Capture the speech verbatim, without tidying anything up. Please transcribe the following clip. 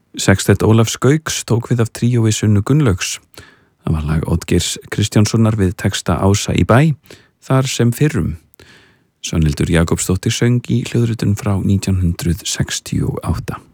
Sextett Ólafs Gauks tók við af tríói Sunnu Gunnlaugs. Það var lag Oddgeirs Kristjánssonar við texta Ása í bæ, þar sem fyrrum. Svanhildur Jakobsdóttir söng í hljóðritun frá nítján hundruð sextíu og átta.